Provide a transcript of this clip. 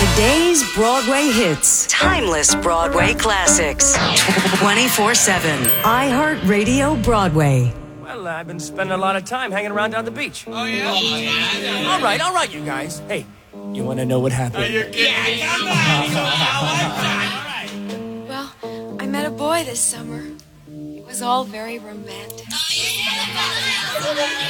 Today's Broadway hits. Timeless Broadway classics. 24/7. iHeartRadio Broadway. Well, I've been spending a lot of time hanging around down the beach. Oh, yeah? All right, you guys. Hey, you want to know what happened? You're kidding. Come on. Well, I met a boy this summer. It was all very romantic. Oh, yeah.